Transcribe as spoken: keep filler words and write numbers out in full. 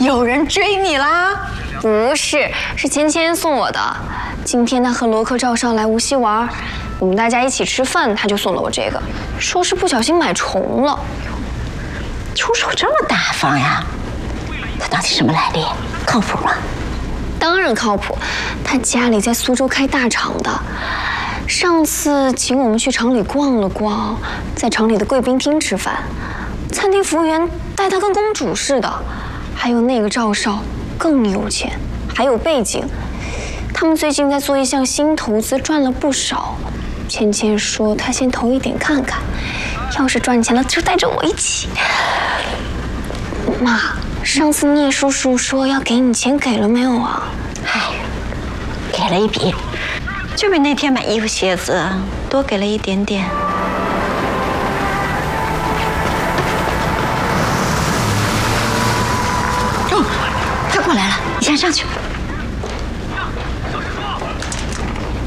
有人追你啦？ 不是，是芊芊送我的。今天他和罗克、赵少来无锡玩，我们大家一起吃饭，他就送了我这个，说是不小心买重了。 出手这么大方呀？他到底什么来历？靠谱吗？ 当然靠谱，他家里在苏州开大厂的。上次请我们去厂里逛了逛，在厂里的贵宾厅吃饭，餐厅服务员待他跟公主似的。还有那个赵少更有钱，还有背景。他们最近在做一项新投资，赚了不少。芊芊说他先投一点看看，要是赚钱了就带着我一起。妈，上次聂叔叔说要给你钱，给了没有啊？ 唉，给了一笔，就比那天买衣服鞋子多给了一点点。哦，他过来了，你先上去。